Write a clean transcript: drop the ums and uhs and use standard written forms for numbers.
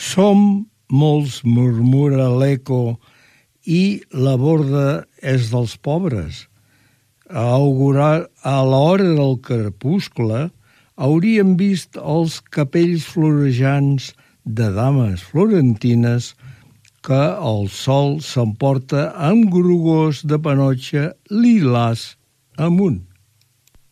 Som molts, murmura l'eco, i la borda és dels pobres. A l'hora del crepuscle hauríem vist els capells florejants de dames florentines que el sol s'emporta amb grogors de panotxa lilàs amunt.